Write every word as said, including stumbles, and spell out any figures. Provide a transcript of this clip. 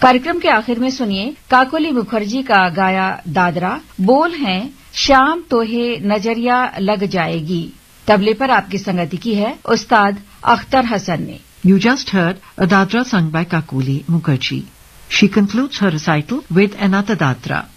कार्यक्रम के आखिर में सुनिए काकोली मुखर्जी का गाया दादरा। बोल हैं शाम तोहे नजरिया लग जाएगी। तबले पर आपकी संगति की है उस्ताद अख्तर हसन ने। You just heard a dadra sung by Kakuli Mukherjee. She concludes her recital with another dadra.